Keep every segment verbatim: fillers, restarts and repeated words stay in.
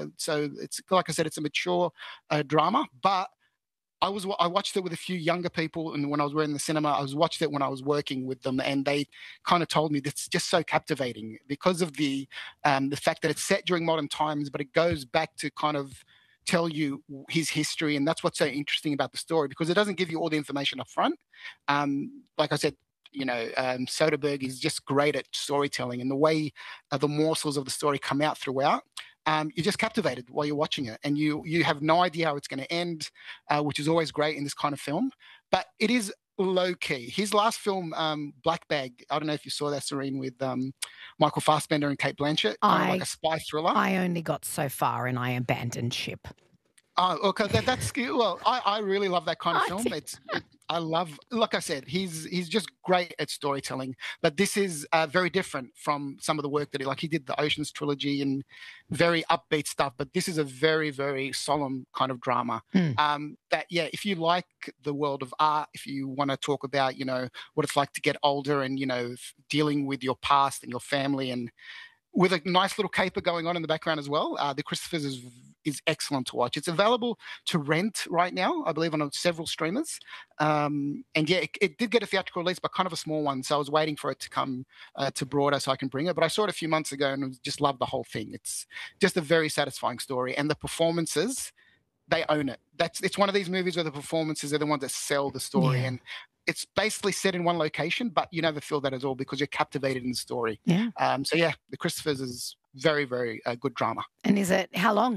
Uh, so it's like I said, it's a mature uh, drama, but I was I watched it with a few younger people, and when I was in the cinema, I was watched it when I was working with them, and they kind of told me that it's just so captivating because of the um, the fact that it's set during modern times, but it goes back to kind of tell you his history, and that's what's so interesting about the story because it doesn't give you all the information up front. Um, like I said, you know, um, Soderbergh is just great at storytelling, and the way uh, the morsels of the story come out throughout. Um, you're just captivated while you're watching it, and you you have no idea how it's going to end, uh, which is always great in this kind of film. But it is low key. His last film, um, Black Bag. I don't know if you saw that, Serene, with um, Michael Fassbender and Cate Blanchett, kind I, of like a spy thriller. I only got so far, and I abandoned ship. Oh, okay. That, that's well. I, I really love that kind of film. It's it, I love. Like I said, he's he's just great at storytelling. But this is uh, very different from some of the work that he like. He did the Ocean's trilogy and very upbeat stuff. But this is a very very solemn kind of drama. Mm. Um, that yeah, if you like the world of art, if you want to talk about you know what it's like to get older and you know dealing with your past and your family and with a nice little caper going on in the background as well. Uh, the Christophers is is excellent to watch. It's available to rent right now, I believe, on several streamers. Um, and yeah, it, it did get a theatrical release, but kind of a small one. So I was waiting for it to come uh, to broader so I can bring it. But I saw it a few months ago and just loved the whole thing. It's just a very satisfying story. And the performances, they own it. That's it's one of these movies where the performances are the ones that sell the story. Yeah. And it's basically set in one location, but you never feel that at all because you're captivated in the story. Yeah. Um, so yeah, The Christophers is very, very uh, good drama. And is it how long?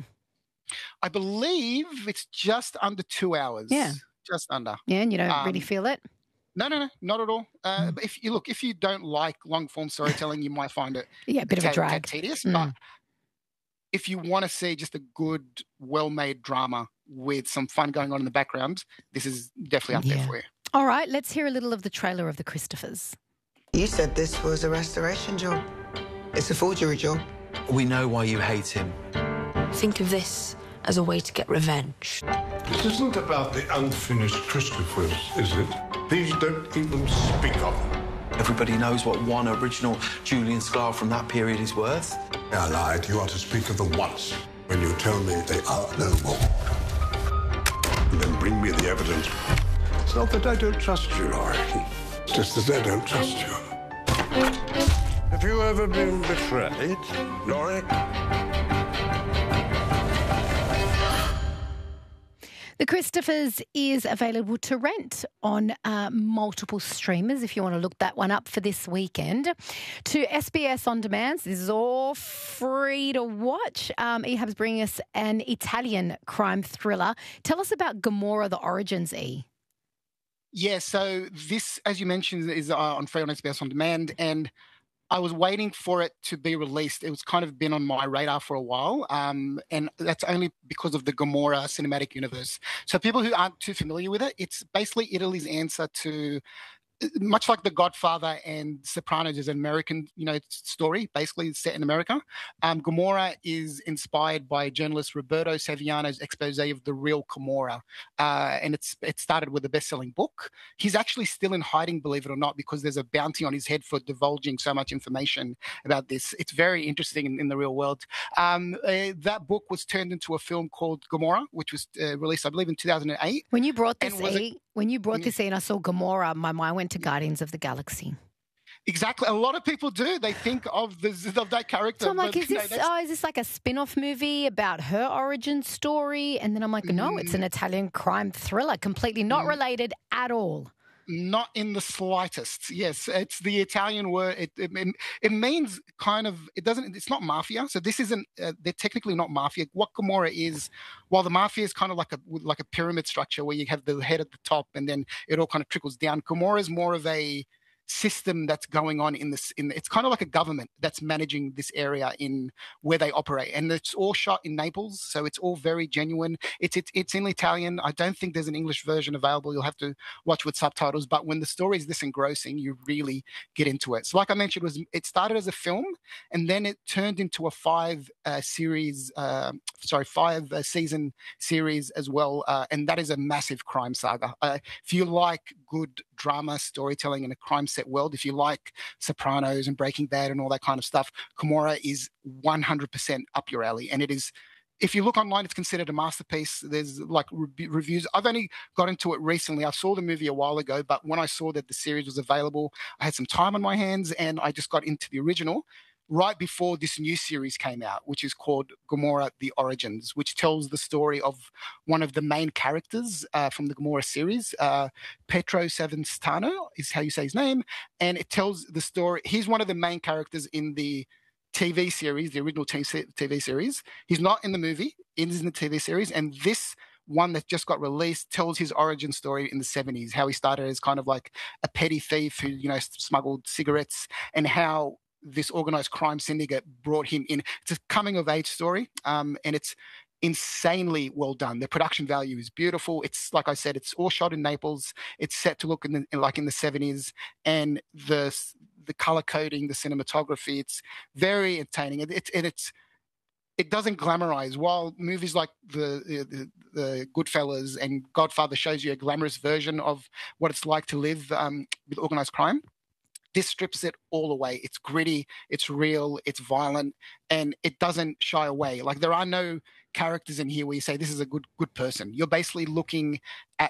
I believe it's just under two hours. Yeah. Just under. Yeah, and you don't Um, really feel it? No, no, no, not at all. Uh, Mm. but if you look, if you don't like long form storytelling, you might find it Yeah, a bit of a tad- tad drag. tedious. Mm. But if you want to see just a good, well-made drama with some fun going on in the background, this is definitely up Yeah. there for you. All right, let's hear a little of the trailer of The Christophers. You said this was a restoration job. It's a forgery job. We know why you hate him. Think of this as a way to get revenge. This isn't about the unfinished Christophers, is it? Please don't even speak of them. Everybody knows what one original Julian Sklar from that period is worth. I lied. You are to speak of them once when you tell me they are no more. And then bring me the evidence. It's not that I don't trust you, Laurie. It's just that I don't trust you. Have you ever been betrayed, Laurie? The Christophers is available to rent on uh, multiple streamers if you want to look that one up for this weekend. To S B S On Demand, this is all free to watch. Um, Ehab's bringing us an Italian crime thriller. Tell us about Gomorrah, the origins, E. Yeah, so this, as you mentioned, is uh, on free on S B S On Demand, and I was waiting for it to be released. It was kind of been on my radar for a while, um, and that's only because of the Gomorrah cinematic universe. So people who aren't too familiar with it, it's basically Italy's answer to, much like The Godfather and Sopranos is an American, you know, story, basically set in America. Um, Gomorrah is inspired by journalist Roberto Saviano's expose of the real Gomorrah, uh, and it's it started with a best-selling book. He's actually still in hiding, believe it or not, because there's a bounty on his head for divulging so much information about this. It's very interesting in, in the real world. Um, uh, that book was turned into a film called Gomorrah, which was uh, released, I believe, in two thousand eight. When you brought this, And was E, when you brought this in, I saw Gomorrah, my mind went to Guardians of the Galaxy. Exactly. A lot of people do. They think of the of that character. So I'm like, but, is you know, this that's- oh, is this like a spin-off movie about her origin story? And then I'm like, no, it's an Italian crime thriller, completely not related at all. Not in the slightest. Yes, it's the Italian word. It, it it means kind of. It doesn't. It's not mafia. So this isn't. Uh, they're technically not mafia. What Gomorrah is, while the mafia is kind of like a like a pyramid structure where you have the head at the top and then it all kind of trickles down. Gomorrah is more of a system that's going on in this in it's kind of like a government that's managing this area in where they operate, and it's all shot in Naples, so it's all very genuine. It's it's, it's in Italian. I don't think there's an English version available. You'll have to watch with subtitles, but when the story is this engrossing, you really get into it. So like I mentioned, it was it started as a film and then it turned into a five uh, series uh, sorry five uh, season series as well, uh, and that is a massive crime saga. Uh, if you like good drama storytelling in a crime set world, if you like Sopranos and Breaking Bad and all that kind of stuff, Gomorrah is one hundred percent up your alley, and it is if you look online, it's considered a masterpiece. There's like re- reviews. I've only got into it recently. I saw the movie a while ago, but when I saw that the series was available, I had some time on my hands and I just got into the original right before this new series came out, which is called Gomorrah: The Origins, which tells the story of one of the main characters uh, from the Gomorrah series. Uh, Petro Savastano is how you say his name. And it tells the story. He's one of the main characters in the T V series, the original T V series. He's not in the movie, he's in the T V series. And this one that just got released tells his origin story in the seventies, how he started as kind of like a petty thief who, you know, smuggled cigarettes, and how this organized crime syndicate brought him in. It's a coming of age story, um, and it's insanely well done. The production value is beautiful. It's like I said, it's all shot in Naples. It's set to look in the, like in the seventies, and the the color coding, the cinematography, it's very entertaining. It, it, and it's it doesn't glamorize. While movies like the, the the Goodfellas and Godfather shows you a glamorous version of what it's like to live um, with organized crime, this strips it all away. It's gritty, it's real, it's violent, and it doesn't shy away. Like, there are no characters in here where you say this is a good good person. You're basically looking at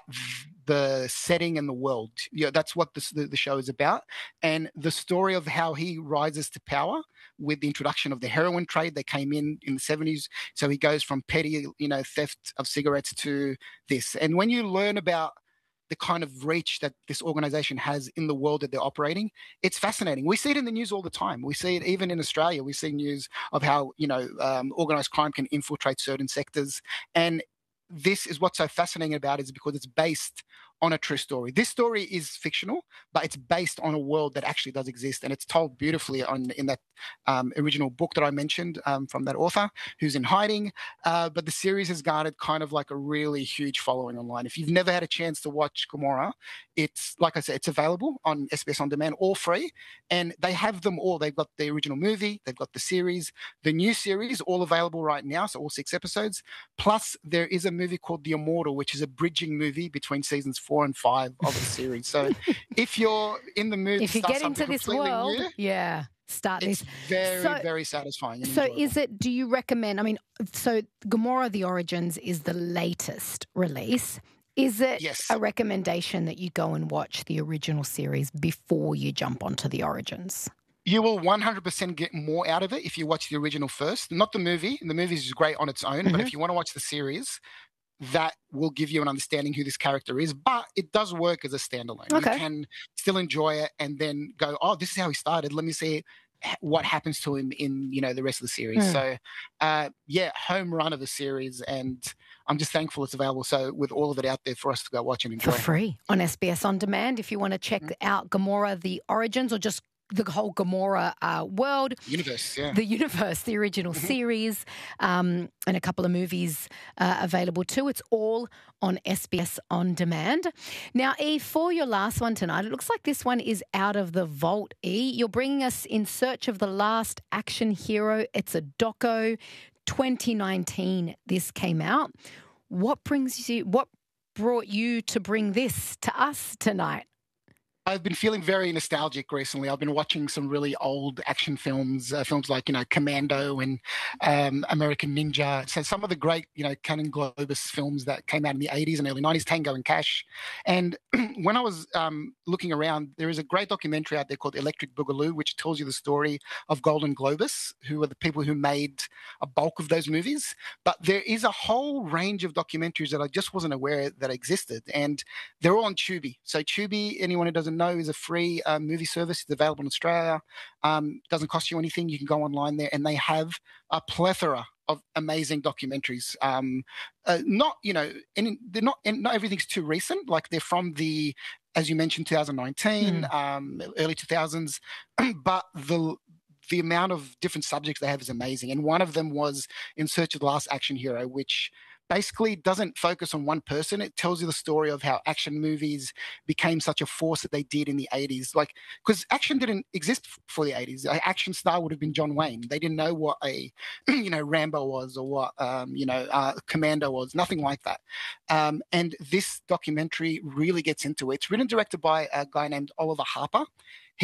the setting and the world. You know, that's what this, the, the show is about. And the story of how he rises to power with the introduction of the heroin trade that came in in the seventies. So he goes from petty, you know, theft of cigarettes to this. And when you learn about the kind of reach that this organization has in the world that they're operating, it's fascinating. We see it in the news all the time. We see it even in Australia. We see news of how, you know, um, organized crime can infiltrate certain sectors. And this is what's so fascinating about it, is because it's based on a true story. This story is fictional, but it's based on a world that actually does exist, and it's told beautifully on in that um, original book that I mentioned um, from that author who's in hiding. Uh, but the series has garnered kind of like a really huge following online. If you've never had a chance to watch Gomorrah, it's, like I said, it's available on S B S On Demand, all free, and they have them all. They've got the original movie, they've got the series, the new series, all available right now, so all six episodes. Plus, there is a movie called The Immortal, which is a bridging movie between seasons four and five of the series. So if you're in the mood, if you get into this world, new, yeah, start it's this. very, so, very satisfying. And so enjoyable. is it, do you recommend, I mean, so Gomorrah: The Origins is the latest release. Is it yes. a recommendation that you go and watch the original series before you jump onto the Origins? You will one hundred percent get more out of it if you watch the original first, not the movie. The movie is great on its own, mm-hmm. but if you want to watch the series, that will give you an understanding who this character is, but it does work as a standalone. Okay. You can still enjoy it and then go, oh, this is how he started. Let me see what happens to him in, you know, the rest of the series. Mm. So, uh, yeah, home run of a series, and I'm just thankful it's available. So with all of it out there for us to go watch and enjoy. For free on S B S On Demand. If you want to check mm. out Gomorrah: The Origins, or just the whole Gomorrah uh, world. Universe, yeah. The universe, the original mm-hmm. series, um, and a couple of movies uh, available too. It's all on S B S On Demand. Now, E, for your last one tonight, it looks like this one is out of the vault, E. You're bringing us In Search of the Last Action Hero. It's a doco. twenty nineteen this came out. What brings you, what brought you to bring this to us tonight? I've been feeling very nostalgic recently. I've been watching some really old action films, uh, films like, you know, Commando and um, American Ninja. So some of the great, you know, Canon Globus films that came out in the eighties and early nineties, Tango and Cash. And when I was um, looking around, there is a great documentary out there called Electric Boogaloo, which tells you the story of Golden Globus, who are the people who made a bulk of those movies. But there is a whole range of documentaries that I just wasn't aware that existed. And they're all on Tubi. So Tubi, anyone who doesn't know, is a free uh, movie service. It's available in Australia. Um, doesn't cost you anything. You can go online there, and they have a plethora of amazing documentaries. Um, uh, not, you know, and they're not, and not everything's too recent. Like, they're from the, as you mentioned, twenty nineteen, mm. um, early two thousands, but the the amount of different subjects they have is amazing. And one of them was In Search of the Last Action Hero, which basically doesn't focus on one person. It tells you the story of how action movies became such a force that they did in the eighties. Like, because action didn't exist for the eighties. Action star would have been John Wayne. They didn't know what a, you know, Rambo was, or what, um, you know, uh, Commando was, nothing like that. Um, and this documentary really gets into it. It's written and directed by a guy named Oliver Harper. He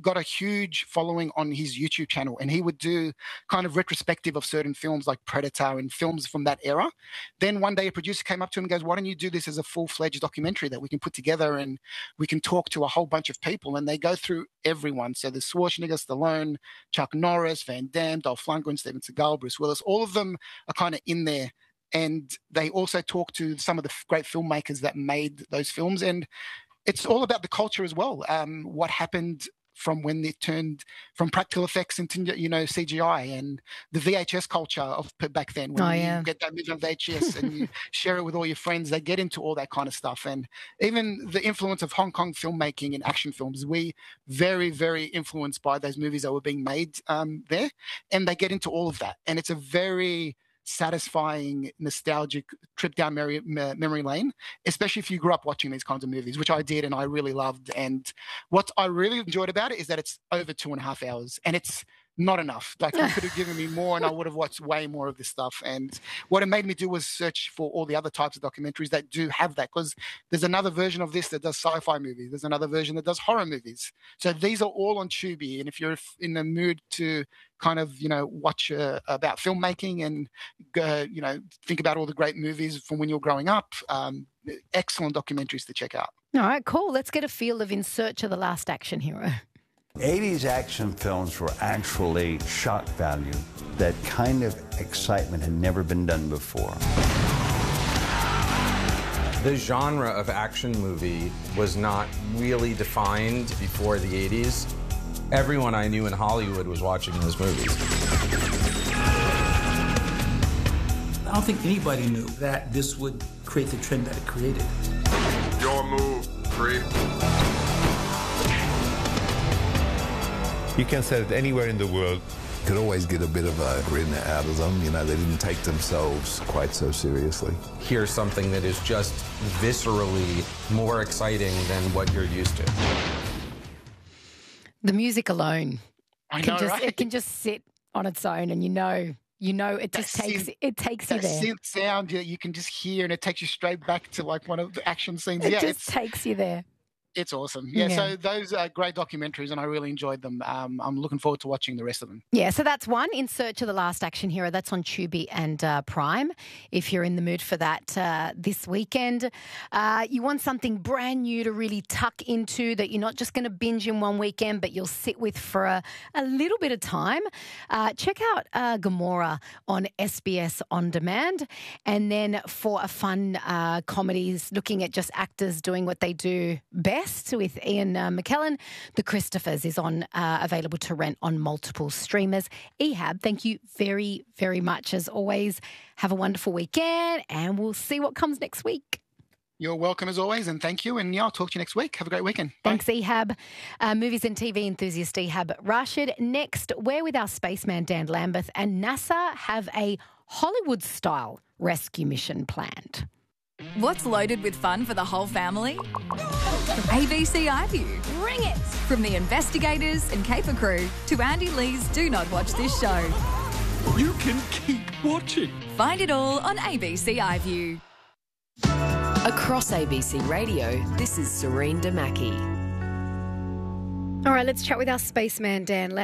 got a huge following on his YouTube channel, and he would do kind of retrospective of certain films like Predator and films from that era. Then one day a producer came up to him and goes, why don't you do this as a full-fledged documentary that we can put together and we can talk to a whole bunch of people? And they go through everyone. So there's Schwarzenegger, Stallone, Chuck Norris, Van Damme, Dolph Lundgren, Steven Seagal, Bruce Willis. All of them are kind of in there. And they also talk to some of the great filmmakers that made those films. And it's all about the culture as well. Um, what happened from when it turned from practical effects into, you know, C G I, and the V H S culture of back then. When oh, you yeah. get that movie on V H S and you share it with all your friends, they get into all that kind of stuff. And even the influence of Hong Kong filmmaking and action films, we very, very influenced by those movies that were being made um, there. And they get into all of that. And it's a very satisfying, nostalgic trip down memory, memory lane, especially if you grew up watching these kinds of movies, which I did and I really loved. And what I really enjoyed about it is that it's over two and a half hours, and it's not enough. Like, you could have given me more and I would have watched way more of this stuff. And what it made me do was search for all the other types of documentaries that do have that, because there's another version of this that does sci-fi movies. There's another version that does horror movies. So these are all on Tubi. And if you're in the mood to kind of, you know, watch uh, about filmmaking and, uh, you know, think about all the great movies from when you're growing up, um, excellent documentaries to check out. All right, cool. Let's get a feel of In Search of the Last Action Hero. eighties action films were actually shock value. That kind of excitement had never been done before. The genre of action movie was not really defined before the eighties. Everyone I knew in Hollywood was watching those movies. I don't think anybody knew that this would create the trend that it created. Your move, Creed. You can set it anywhere in the world. You could always get a bit of a grin out of them. You know, they didn't take themselves quite so seriously. Here's something that is just viscerally more exciting than what you're used to. The music alone I can know, just right? it can just sit on its own, and you know, you know, it just That takes synth- it takes you That there. synth sound that you can just hear, and it takes you straight back to like one of the action scenes. It yeah, just it's takes you there. it's awesome. Yeah, Yeah. so those are great documentaries, and I really enjoyed them. Um, I'm looking forward to watching the rest of them. Yeah, so that's one, In Search of the Last Action Hero. That's on Tubi and uh, Prime, if you're in the mood for that uh, this weekend. Uh, you want something brand new to really tuck into that you're not just going to binge in one weekend, but you'll sit with for a, a little bit of time. Uh, check out uh, Gomorrah on S B S On Demand. And then for a fun uh, comedies, looking at just actors doing what they do best with Ian uh, McKellen, The Christophers is on uh, available to rent on multiple streamers. Ehab, thank you very, very much as always. Have a wonderful weekend, and we'll see what comes next week. You're welcome as always, and thank you. And yeah, I'll talk to you next week. Have a great weekend. Bye. Thanks, Ehab. Uh, movies and T V enthusiast Ehab Rashid. Next, we're with our spaceman Dan Lambeth, and NASA have a Hollywood-style rescue mission planned. What's loaded with fun for the whole family? A B C iView. Bring it! From the investigators and caper crew to Andy Lee's Do Not Watch This Show. You can keep watching. Find it all on A B C iView. Across A B C Radio, this is Serene Damaki. All right, let's chat with our spaceman Dan Lambeth.